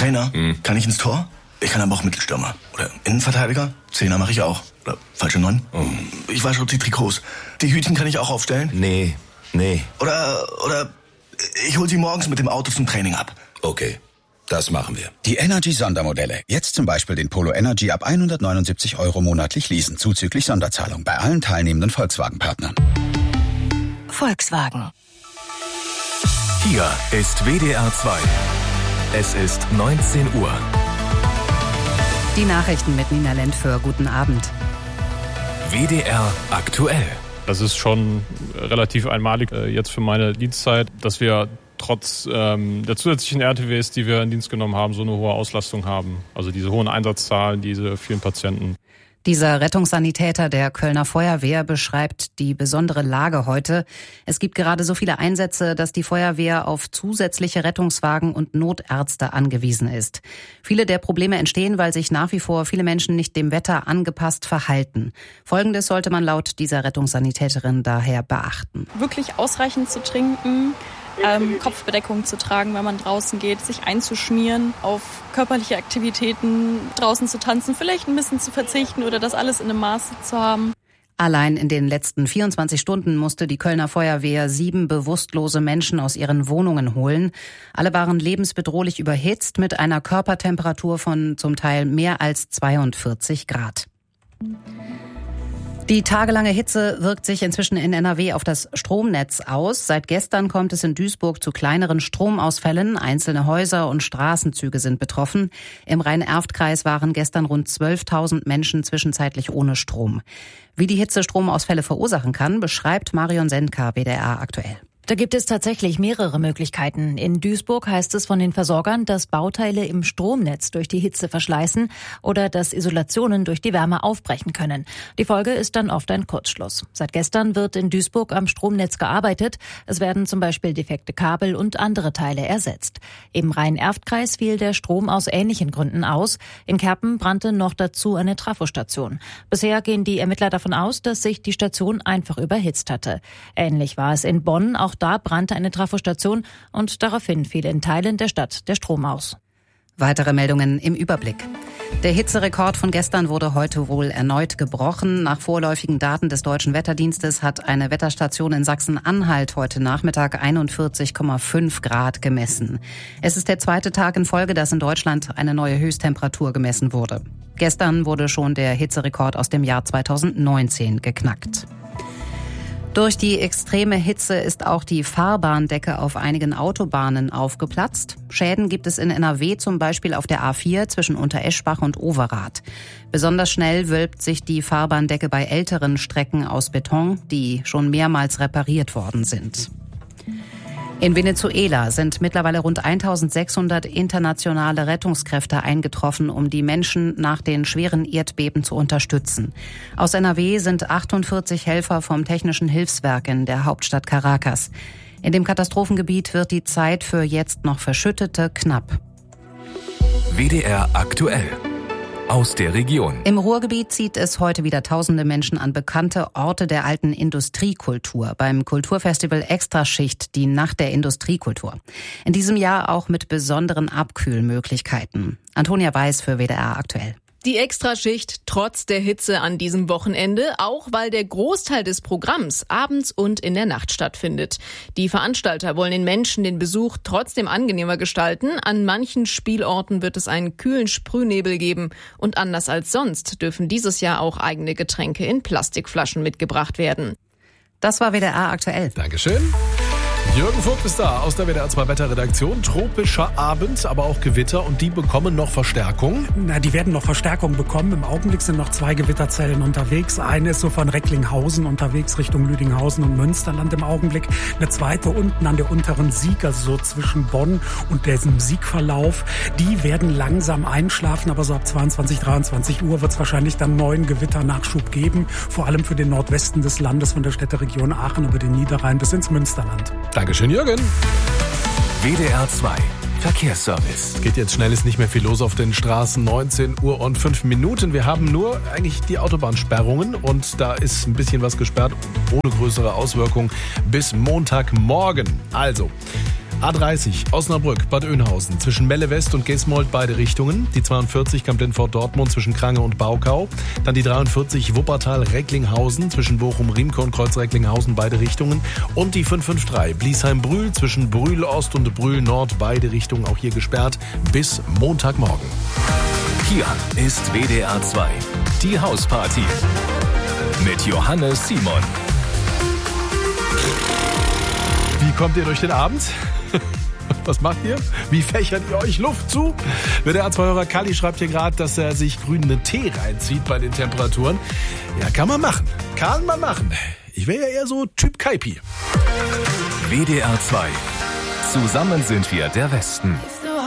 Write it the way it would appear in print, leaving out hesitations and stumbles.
Trainer? Kann ich ins Tor? Ich kann aber auch Mittelstürmer. Oder Innenverteidiger? Zehner mache ich auch. Oder falsche 9? Ich wasche auch die Trikots. Die Hütchen kann ich auch aufstellen? Nee. Oder ich hol sie morgens mit dem Auto zum Training ab. Okay, das machen wir. Die Energy-Sondermodelle. Jetzt zum Beispiel den Polo Energy ab 179 € monatlich leasen, zuzüglich Sonderzahlung bei allen teilnehmenden Volkswagen-Partnern. Volkswagen. Hier ist WDR 2. Es ist 19 Uhr. Die Nachrichten mit Nina Lentföhr. Guten Abend. WDR aktuell. Das ist schon relativ einmalig jetzt für meine Dienstzeit, dass wir trotz der zusätzlichen RTWs, die wir in Dienst genommen haben, so eine hohe Auslastung haben. Also diese hohen Einsatzzahlen, diese vielen Patienten. Dieser Rettungssanitäter der Kölner Feuerwehr beschreibt die besondere Lage heute. Es gibt gerade so viele Einsätze, dass die Feuerwehr auf zusätzliche Rettungswagen und Notärzte angewiesen ist. Viele der Probleme entstehen, weil sich nach wie vor viele Menschen nicht dem Wetter angepasst verhalten. Folgendes sollte man laut dieser Rettungssanitäterin daher beachten. Wirklich ausreichend zu trinken, Kopfbedeckung zu tragen, wenn man draußen geht, sich einzuschmieren, auf körperliche Aktivitäten draußen zu tanzen, vielleicht ein bisschen zu verzichten oder das alles in einem Maße zu haben. Allein in den letzten 24 Stunden musste die Kölner Feuerwehr 7 bewusstlose Menschen aus ihren Wohnungen holen. Alle waren lebensbedrohlich überhitzt mit einer Körpertemperatur von zum Teil mehr als 42 Grad. Die tagelange Hitze wirkt sich inzwischen in NRW auf das Stromnetz aus. Seit gestern kommt es in Duisburg zu kleineren Stromausfällen. Einzelne Häuser und Straßenzüge sind betroffen. Im Rhein-Erft-Kreis waren gestern rund 12.000 Menschen zwischenzeitlich ohne Strom. Wie die Hitze Stromausfälle verursachen kann, beschreibt Marion Sendka, WDR aktuell. Da gibt es tatsächlich mehrere Möglichkeiten. In Duisburg heißt es von den Versorgern, dass Bauteile im Stromnetz durch die Hitze verschleißen oder dass Isolationen durch die Wärme aufbrechen können. Die Folge ist dann oft ein Kurzschluss. Seit gestern wird in Duisburg am Stromnetz gearbeitet. Es werden zum Beispiel defekte Kabel und andere Teile ersetzt. Im Rhein-Erft-Kreis fiel der Strom aus ähnlichen Gründen aus. In Kerpen brannte noch dazu eine Trafostation. Bisher gehen die Ermittler davon aus, dass sich die Station einfach überhitzt hatte. Ähnlich war es in Bonn. Auch da brannte eine Trafostation und daraufhin fiel in Teilen der Stadt der Strom aus. Weitere Meldungen im Überblick. Der Hitzerekord von gestern wurde heute wohl erneut gebrochen. Nach vorläufigen Daten des Deutschen Wetterdienstes hat eine Wetterstation in Sachsen-Anhalt heute Nachmittag 41,5 Grad gemessen. Es ist der zweite Tag in Folge, dass in Deutschland eine neue Höchsttemperatur gemessen wurde. Gestern wurde schon der Hitzerekord aus dem Jahr 2019 geknackt. Durch die extreme Hitze ist auch die Fahrbahndecke auf einigen Autobahnen aufgeplatzt. Schäden gibt es in NRW zum Beispiel auf der A4 zwischen Untereschbach und Overath. Besonders schnell wölbt sich die Fahrbahndecke bei älteren Strecken aus Beton, die schon mehrmals repariert worden sind. In Venezuela sind mittlerweile rund 1.600 internationale Rettungskräfte eingetroffen, um die Menschen nach den schweren Erdbeben zu unterstützen. Aus NRW sind 48 Helfer vom Technischen Hilfswerk in der Hauptstadt Caracas. In dem Katastrophengebiet wird die Zeit für jetzt noch Verschüttete knapp. WDR aktuell. Aus der Region. Im Ruhrgebiet zieht es heute wieder tausende Menschen an bekannte Orte der alten Industriekultur beim Kulturfestival Extraschicht, die Nacht der Industriekultur. In diesem Jahr auch mit besonderen Abkühlmöglichkeiten. Antonia Weiß für WDR aktuell. Die Extraschicht trotz der Hitze an diesem Wochenende, auch weil der Großteil des Programms abends und in der Nacht stattfindet. Die Veranstalter wollen den Menschen den Besuch trotzdem angenehmer gestalten. An manchen Spielorten wird es einen kühlen Sprühnebel geben. Und anders als sonst dürfen dieses Jahr auch eigene Getränke in Plastikflaschen mitgebracht werden. Das war WDR aktuell. Dankeschön. Jürgen Vogt ist da aus der WDR 2 Wetterredaktion. Tropischer Abend, aber auch Gewitter und die bekommen noch Verstärkung. Na, die werden noch Verstärkung bekommen. Im Augenblick sind noch 2 Gewitterzellen unterwegs. Eine ist so von Recklinghausen unterwegs Richtung Lüdinghausen und Münsterland im Augenblick. Eine zweite unten an der unteren Sieg, also so zwischen Bonn und diesem Siegverlauf. Die werden langsam einschlafen, aber so ab 22, 23 Uhr wird es wahrscheinlich dann neuen Gewitternachschub geben. Vor allem für den Nordwesten des Landes von der Städteregion Aachen über den Niederrhein bis ins Münsterland. Dankeschön, Jürgen. WDR 2 Verkehrsservice. Geht jetzt schnell, ist nicht mehr viel los auf den Straßen. 19 Uhr und 5 Minuten. Wir haben nur eigentlich die Autobahnsperrungen und da ist ein bisschen was gesperrt, ohne größere Auswirkungen bis Montagmorgen. Also, A30 Osnabrück, Bad Oeynhausen zwischen Melle West und Gesmold beide Richtungen. Die 42 Kamp-Lintfort-Dortmund zwischen Krange und Baukau. Dann die 43 Wuppertal-Recklinghausen zwischen Bochum-Riemke und Kreuz-Recklinghausen beide Richtungen. Und die 553 Bliesheim-Brühl zwischen Brühl-Ost und Brühl-Nord beide Richtungen auch hier gesperrt bis Montagmorgen. Hier ist WDR 2, die Hausparty mit Johannes Simon. Wie kommt ihr durch den Abend? Was macht ihr? Wie fächert ihr euch Luft zu? WDR-2-Hörer Kalli schreibt hier gerade, dass er sich grünen Tee reinzieht bei den Temperaturen. Ja, kann man machen. Kann man machen. Ich wäre ja eher so Typ Kaipi. WDR 2. Zusammen sind wir der Westen.